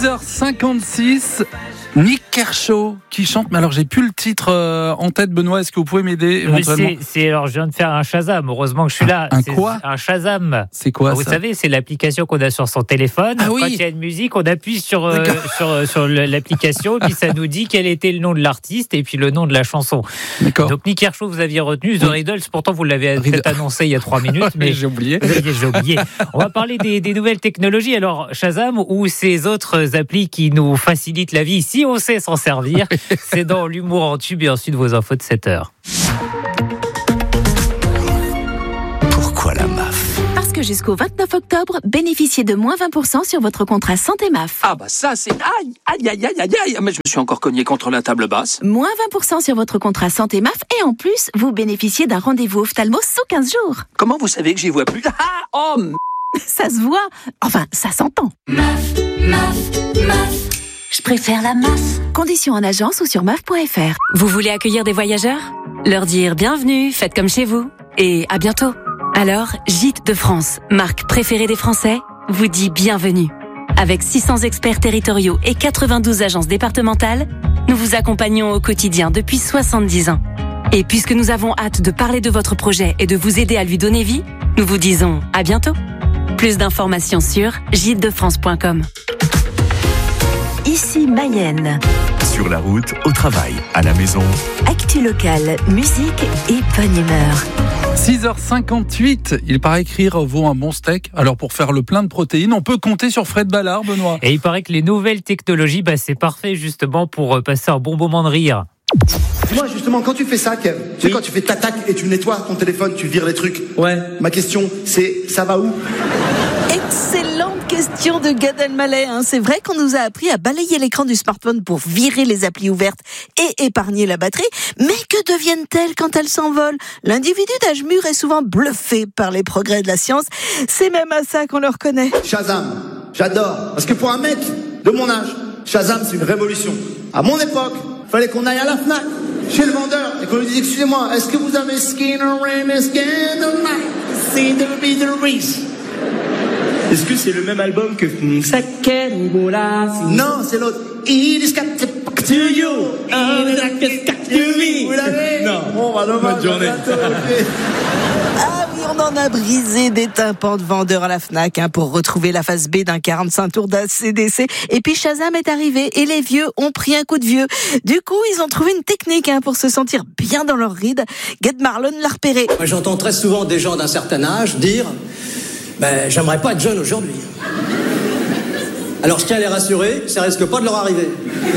6h56, Nick Kershaw qui chante, mais alors j'ai plus le titre en tête, Benoît, est-ce que vous pouvez m'aider éventuellement ? Alors je viens de faire un Shazam, heureusement que je suis là. Un quoi ? Un Shazam. C'est quoi vous ça ? savez, c'est l'application qu'on a sur son téléphone. Ah oui. Quand il y a une musique, on appuie sur l'application, puis ça nous dit quel était le nom de l'artiste et puis le nom de la chanson. D'accord. Donc Nick Kershaw, vous aviez retenu The Riddles, pourtant vous l'avez peut-être annoncé il y a 3 minutes, mais j'ai oublié. J'ai oublié. On va parler des nouvelles technologies. Alors Shazam ou ces autres applis qui nous facilitent la vie, si on sait s'en servir, c'est dans l'humour en tube et ensuite vos infos de 7h. Pourquoi la MAF ? Parce que jusqu'au 29 octobre, bénéficiez de moins 20% sur votre contrat santé MAF. Ah bah ça c'est... Aïe, mais je me suis encore cogné contre la table basse. Moins 20% sur votre contrat santé MAF et en plus, vous bénéficiez d'un rendez-vous ophtalmo sous 15 jours. Comment vous savez que j'y vois plus ? Ça se voit, enfin ça s'entend. Je préfère la MAF. Conditions en agence ou sur maf.fr. Vous voulez accueillir des voyageurs ? Leur dire bienvenue, faites comme chez vous. Et à bientôt. Alors, Gîtes de France, marque préférée des Français, vous dit bienvenue. Avec 600 experts territoriaux et 92 agences départementales, nous vous accompagnons au quotidien depuis 70 ans. Et puisque nous avons hâte de parler de votre projet et de vous aider à lui donner vie, nous vous disons à bientôt. Plus d'informations sur gîtesdefrance.com. Ici Mayenne. Sur la route, au travail, à la maison. Actu locale, musique et bonne humeur. 6h58, il paraît qu'écrire vaut un bon steak. Alors pour faire le plein de protéines, on peut compter sur Fred Ballard, Benoît. Et il paraît que les nouvelles technologies, c'est parfait justement pour passer un bon moment de rire. Moi justement, quand tu fais ça, Kev, tu sais quand tu fais tac et tu nettoies ton téléphone, tu vires les trucs. Ouais. Ma question, c'est ça va où ? Excellente question de Gad Elmaleh. C'est vrai qu'on nous a appris à balayer l'écran du smartphone pour virer les applis ouvertes et épargner la batterie. Mais que deviennent-elles quand elles s'envolent ? L'individu d'âge mûr est souvent bluffé par les progrès de la science. C'est même à ça qu'on le reconnaît. Shazam, j'adore. Parce que pour un mec de mon âge, Shazam c'est une révolution. À mon époque, fallait qu'on aille à la Fnac, chez le vendeur, et qu'on lui dise excusez-moi, est-ce que vous avez Skinner and Skinner See the be the Reese? Est-ce que c'est le même album que Sake Bola? Non, c'est l'autre. It is got to you. It is got to me. Vous l'avez? Non. Bon, bah, Bonne journée. Ah oui, on en a brisé des tympans de vendeurs à la Fnac pour retrouver la face B d'un 45 tours d'ACDC. Et puis Shazam est arrivé et les vieux ont pris un coup de vieux. Du coup, ils ont trouvé une technique pour se sentir bien dans leur ride. Gad Marlon l'a repéré. Moi, j'entends très souvent des gens d'un certain âge dire j'aimerais pas être jeune aujourd'hui. Alors je tiens à les rassurer, ça risque pas de leur arriver.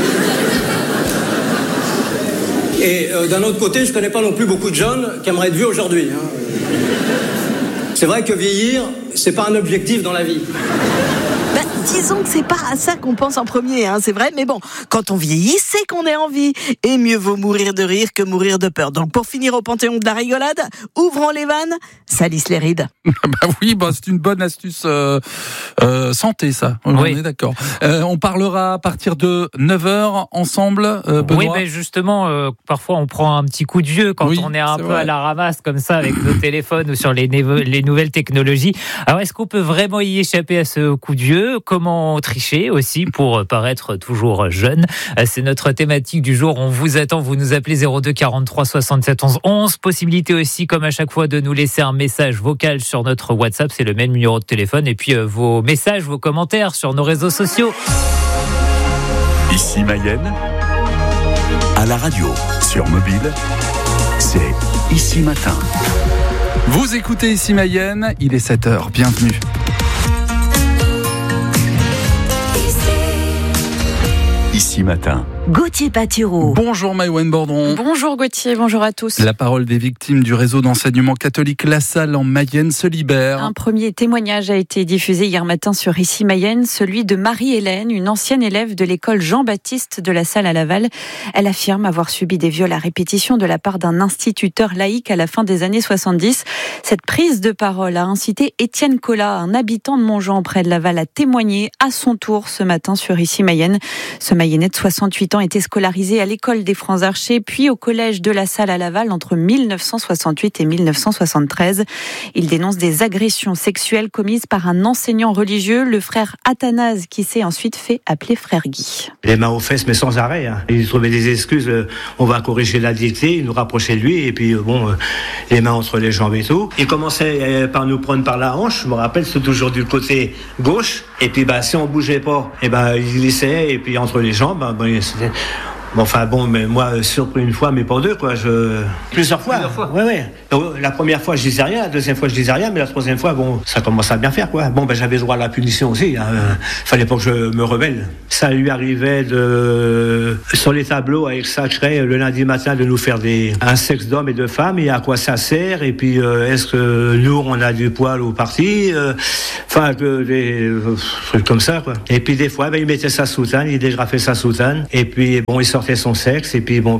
Et d'un autre côté, je connais pas non plus beaucoup de jeunes qui aimeraient être vieux aujourd'hui. C'est vrai que vieillir, c'est pas un objectif dans la vie. Disons que c'est pas à ça qu'on pense en premier, c'est vrai, mais bon, quand on vieillit, c'est qu'on est en vie. Et mieux vaut mourir de rire que mourir de peur. Donc pour finir au panthéon de la rigolade, ouvrons les vannes, salissent les rides. Oui, c'est une bonne astuce santé, ça. On est d'accord. On parlera à partir de 9h ensemble, Benoît. Oui, mais justement, parfois on prend un petit coup de vieux quand on est un peu à la ramasse comme ça avec nos téléphones ou sur les nouvelles technologies. Alors est-ce qu'on peut vraiment y échapper à ce coup de vieux ? Comment tricher aussi pour paraître toujours jeune ? C'est notre thématique du jour. On vous attend, vous nous appelez 02 43 67 11 11. Possibilité aussi, comme à chaque fois, de nous laisser un message vocal sur notre WhatsApp. C'est le même numéro de téléphone. Et puis vos messages, vos commentaires sur nos réseaux sociaux. Ici Mayenne, à la radio, sur mobile, c'est Ici Matin. Vous écoutez Ici Mayenne, il est 7h, bienvenue. Ici Matin. Gauthier Patureau. Bonjour Maïwenn Bordron. Bonjour Gauthier, bonjour à tous. La parole des victimes du réseau d'enseignement catholique La Salle en Mayenne se libère. Un premier témoignage a été diffusé hier matin sur Ici Mayenne, celui de Marie-Hélène, une ancienne élève de l'école Jean-Baptiste de La Salle à Laval. Elle affirme avoir subi des viols à répétition de la part d'un instituteur laïque à la fin des années 70. Cette prise de parole a incité Étienne Collat, un habitant de Montjean près de Laval, à témoigner à son tour ce matin sur Ici Mayenne. Ce Mayennais Mayennais de 68 ans était scolarisé à l'école des Francs Archers, puis au collège de la Salle à Laval entre 1968 et 1973. Il dénonce des agressions sexuelles commises par un enseignant religieux, le frère Athanase, qui s'est ensuite fait appeler frère Guy. Les mains aux fesses, mais sans arrêt. Il trouvait des excuses. On va corriger la dictée, il nous rapprochait de lui, et puis les mains entre les jambes et tout. Il commençait par nous prendre par la hanche. Je me rappelle, c'est toujours du côté gauche. Et puis, si on bougeait pas, il glissait, et puis entre les jambes, c'était... mais moi, surpris une fois, mais pas deux, quoi. Plusieurs fois. Ouais. La première fois, je disais rien. La deuxième fois, je disais rien. Mais la troisième fois, ça commençait à bien faire, quoi. J'avais droit à la punition aussi. Fallait pas que je me rebelle. Ça lui arrivait sur les tableaux, avec Sacré, le lundi matin, de nous faire un sexe d'homme et de femme, et à quoi ça sert, et puis, est-ce que nous, on a du poil au parti? Des trucs comme ça, quoi. Et puis, des fois, il mettait sa soutane, il dégrafait sa soutane, et puis, il sortait son sexe, et puis,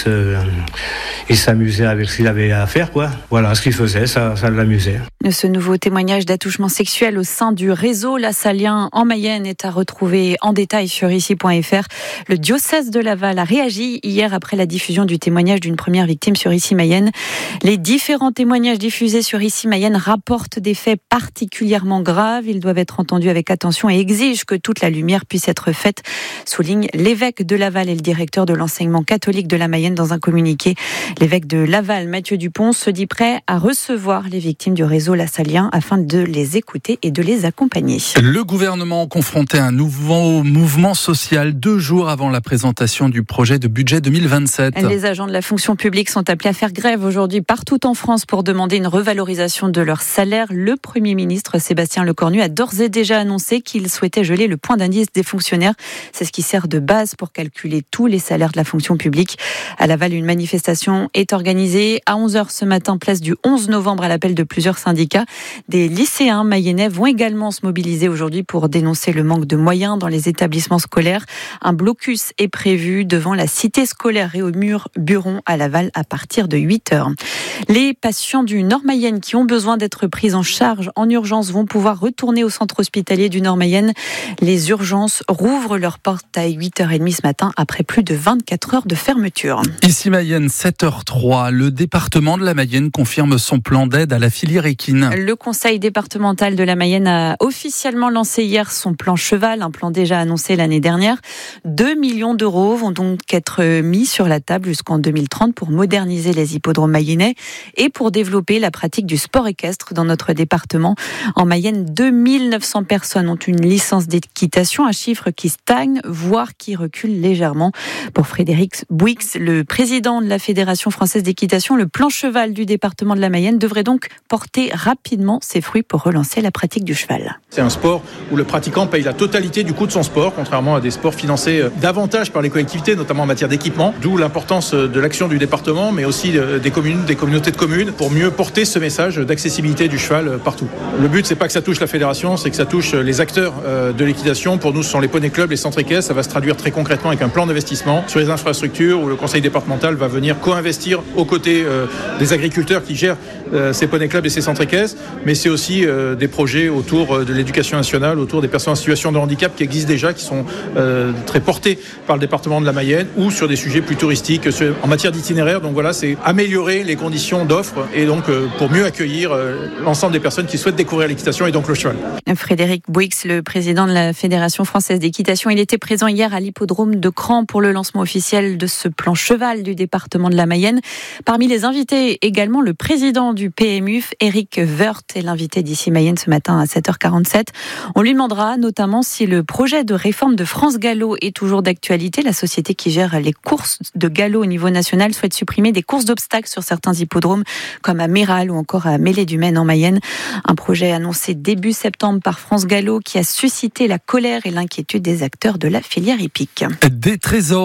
il s'amusait avec ce qu'il avait à faire, quoi. Voilà, ce qu'il faisait, ça l'amusait. Ce nouveau témoignage d'attouchement sexuel au sein du réseau lassalien en Mayenne est à retrouver en détail sur ici.fr. Le diocèse de Laval a réagi hier après la diffusion du témoignage d'une première victime sur Ici Mayenne. Les différents témoignages diffusés sur Ici Mayenne rapportent des faits particulièrement graves. Ils doivent être entendus avec attention et exigent que toute la lumière puisse être faite, souligne l'évêque de Laval et le directeur de l'enseignement catholique de la Mayenne dans un communiqué. L'évêque de Laval, Mathieu Dupont, se dit prêt à recevoir les victimes du réseau lassalien afin de les écouter et de les accompagner. Le gouvernement confronté à un nouveau mouvement social 2 jours avant la présentation du projet de budget 2027. Les agents de la fonction publique sont appelés à faire grève aujourd'hui partout en France pour demander une revalorisation de leur salaire. Le Premier ministre Sébastien Lecornu a d'ores et déjà annoncé qu'il souhaitait geler le point d'indice des fonctionnaires. C'est ce qui sert de base pour calculer tous les salaires de la fonction publique. À Laval, une manifestation est organisée à 11h ce matin, place du 11 novembre à l'appel de plusieurs syndicats. Des lycéens mayennais vont également se mobiliser aujourd'hui pour dénoncer le manque de moyens dans les établissements scolaires. Un blocus est prévu devant la cité scolaire et au mur Buron à Laval à partir de 8h. Les patients du Nord-Mayenne qui ont besoin d'être pris en charge en urgence vont pouvoir retourner au centre hospitalier du Nord-Mayenne. Les urgences rouvrent leurs portes à 8h30 ce matin après plus de 24 heures de fermeture. Ici Mayenne, 7h03. Le département de la Mayenne confirme son plan d'aide à la filière équine. Le conseil départemental de la Mayenne a officiellement lancé hier son plan cheval, un plan déjà annoncé l'année dernière. 2 millions d'euros vont donc être mis sur la table jusqu'en 2030 pour moderniser les hippodromes mayennais et pour développer la pratique du sport équestre dans notre département. En Mayenne, 2900 personnes ont une licence d'équitation, un chiffre qui stagne, voire qui recule légèrement. Pour Frédéric Bouix, le président de la Fédération française d'équitation, le plan cheval du département de la Mayenne devrait donc porter rapidement ses fruits pour relancer la pratique du cheval. C'est un sport où le pratiquant paye la totalité du coût de son sport, contrairement à des sports financés davantage par les collectivités, notamment en matière d'équipement, d'où l'importance de l'action du département, mais aussi des communes, des communautés de communes, pour mieux porter ce message d'accessibilité du cheval partout. Le but, c'est pas que ça touche la fédération, c'est que ça touche les acteurs de l'équitation. Pour nous, ce sont les poneys clubs, les centres équestres. Ça va se traduire très concrètement avec un plan d'investissement sur les infrastructures où le conseil départemental va venir co-investir aux côtés des agriculteurs qui gèrent ces poneys clubs et ces centres équestres, mais c'est aussi des projets autour de l'éducation nationale, autour des personnes en situation de handicap qui existent déjà, qui sont très portés par le département de la Mayenne, ou sur des sujets plus touristiques en matière d'itinéraire. Donc voilà, c'est améliorer les conditions d'offre et donc pour mieux accueillir l'ensemble des personnes qui souhaitent découvrir l'équitation et donc le cheval. Frédéric Bouix, le président de la Fédération française d'équitation, il était présent hier à l'hippodrome de Cran pour le lancement officiel de ce plan cheval du département de la Mayenne. Parmi les invités, également le président du PMUF, Éric Woerth, est l'invité d'Ici Mayenne ce matin à 7h47. On lui demandera notamment si le projet de réforme de France Gallo est toujours d'actualité. La société qui gère les courses de galop au niveau national souhaite supprimer des courses d'obstacles sur certains hippodromes comme à Méral ou encore à Mêlée-du-Maine en Mayenne. Un projet annoncé début septembre par France Gallo qui a suscité la colère et l'inquiétude des acteurs de la filière hippique. Des trésors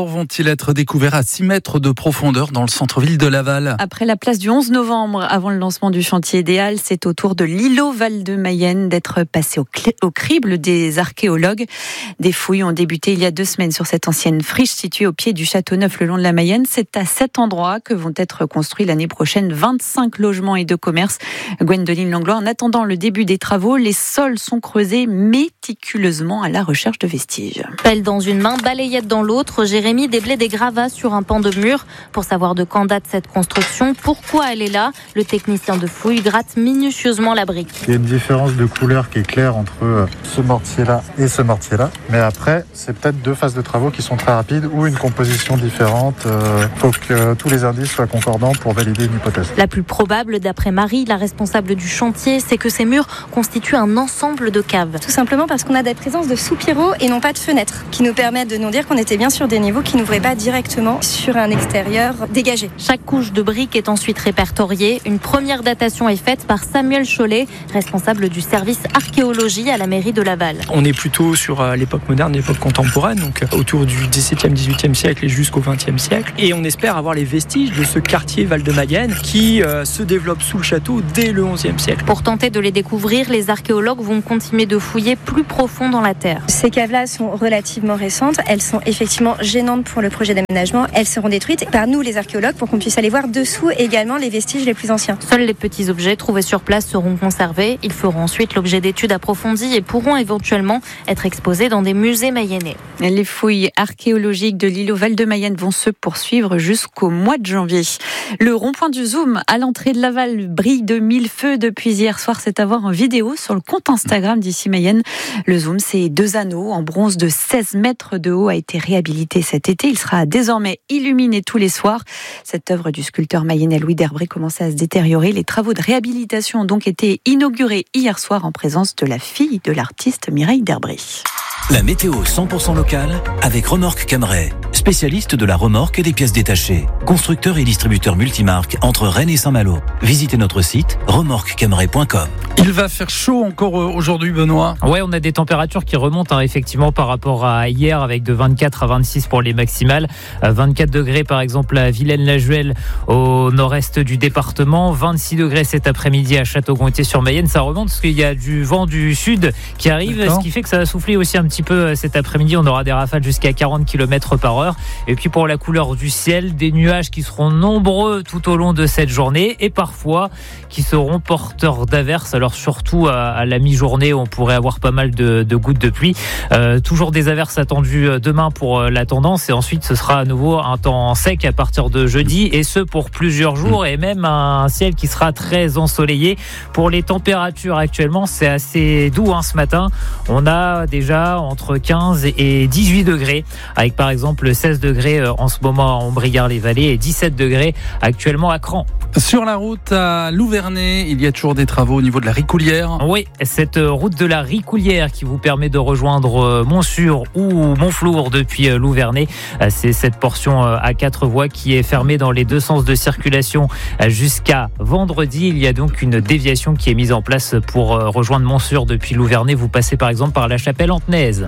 trésors vont-ils être découverts à 6 mètres de profondeur dans le centre-ville de Laval? Après la place du 11 novembre, avant le lancement du chantier idéal, c'est au tour de l'îlot Val-de-Mayenne d'être passé au crible des archéologues. Des fouilles ont débuté il y a 2 semaines sur cette ancienne friche située au pied du Château Neuf le long de la Mayenne. C'est à cet endroit que vont être construits l'année prochaine 25 logements et 2 commerces. Gwendoline Langlois, en attendant le début des travaux, les sols sont creusés méticuleusement à la recherche de vestiges. Pelle dans une main, balayette dans l'autre, Jérémy déblaye des gravats sur un pan de mur pour savoir de quand date cette construction, pourquoi elle est là. Le technicien de fouille gratte minutieusement la brique. Il y a une différence de couleur qui est claire entre ce mortier-là et ce mortier-là. Mais après, c'est peut-être 2 phases de travaux qui sont très rapides ou une composition différente. Il faut que tous les indices soient concordants pour valider une hypothèse. La plus probable, d'après Marie, la responsable du chantier, c'est que ces murs constituent un ensemble de caves. Tout simplement parce qu'on a des présences de soupiraux et non pas de fenêtres, qui nous permettent de nous dire qu'on était bien sur des niveaux qui n'ouvraient pas directement sur un extérieur dégagé. Chaque couche de briques est ensuite répertoriée. Une première datation est faite par Samuel Chollet, responsable du service archéologie à la mairie de Laval. On est plutôt sur l'époque moderne, l'époque contemporaine, donc autour du XVIIe, XVIIIe siècle et jusqu'au XXe siècle. Et on espère avoir les vestiges de ce quartier Val-de-Mayenne qui se développe sous le château dès le XIe siècle. Pour tenter de les découvrir, les archéologues vont continuer de fouiller plus profond dans la terre. Ces caves-là sont relativement récentes. Elles sont effectivement gênantes pour le projet d'aménagement. Elles seront détruites par nous, les archéologues, pour qu'on puisse aller voir dessous également les vestiges les plus anciens. Seuls les petits objets trouvés sur place seront conservés. Ils feront ensuite l'objet d'études approfondies et pourront éventuellement être exposés dans des musées mayennais. Les fouilles archéologiques de l'îlot Val-de-Mayenne vont se poursuivre jusqu'au mois de janvier. Le rond-point du Zoom à l'entrée de Laval brille de 1000 feux depuis hier soir. C'est à voir en vidéo sur le compte Instagram d'Ici Mayenne. Le Zoom, c'est 2 anneaux en bronze de 16 mètres de haut, a été réhabilité cet été. Il sera désormais illuminé tous les soirs. Cette œuvre du sculpteur mayennais Louis Derbray commençait à se détériorer. Les travaux de réhabilitation ont donc été inaugurés hier soir en présence de la fille de l'artiste Mireille Derbray. La météo 100% locale avec Remorque Camray, spécialiste de la remorque et des pièces détachées. Constructeur et distributeur multimarque entre Rennes et Saint-Malo. Visitez notre site remorquecamray.com. Il va faire chaud encore aujourd'hui, Benoît. Ouais, on a des températures qui remontent effectivement par rapport à hier, avec de 24 à 26 pour les maximales. 24 degrés par exemple à Villaine-la-Juelle au nord-est du département. 26 degrés cet après-midi à Château-Gontier-sur-Mayenne. Ça remonte parce qu'il y a du vent du sud qui arrive, ce qui fait que ça va souffler aussi un petit peu cet après-midi. On aura des rafales jusqu'à 40 km/h. Et puis pour la couleur du ciel, des nuages qui seront nombreux tout au long de cette journée et parfois qui seront porteurs d'averses. Alors surtout à la mi-journée, on pourrait avoir pas mal de gouttes de pluie. Toujours des averses attendues demain pour la tendance et ensuite ce sera à nouveau un temps sec à partir de jeudi et ce pour plusieurs jours et même un ciel qui sera très ensoleillé. Pour les températures actuellement, c'est assez doux ce matin. On a déjà entre 15 et 18 degrés avec par exemple 16 degrés en ce moment à Ombriguères-les-Vallées et 17 degrés actuellement à Cran. Sur la route à Louvernay, il y a toujours des travaux au niveau de la Ricoulière. Oui, cette route de la Ricoulière qui vous permet de rejoindre Montsûrs ou Montflour depuis Louvernay. C'est cette portion à 4 voies qui est fermée dans les 2 sens de circulation jusqu'à vendredi. Il y a donc une déviation qui est mise en place pour rejoindre Montsûrs depuis Louvernay. Vous passez par exemple par la Chapelle-Antenaise.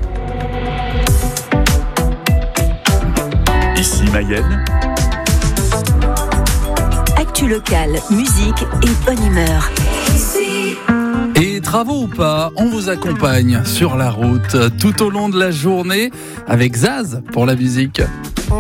Ici Mayenne. Actu locale, musique et bonne humeur. Et travaux ou pas, on vous accompagne sur la route tout au long de la journée avec Zaz pour la musique.